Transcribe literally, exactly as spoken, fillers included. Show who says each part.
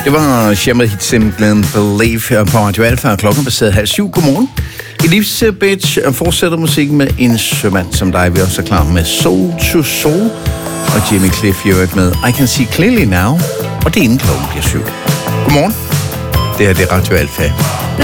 Speaker 1: Det var Shemmer Hitsinglen Believe på Radio Alfa, og klokken passeret halv syv. Godmorgen. Elisabeth fortsætter musikken med en sømand som dig. Vi er også klar med Soul to Soul, og Jimmy Cliff Hewitt med I Can See Clearly Now, og det er inden klokken bliver syv. Godmorgen. Det her det er Radio Alfa.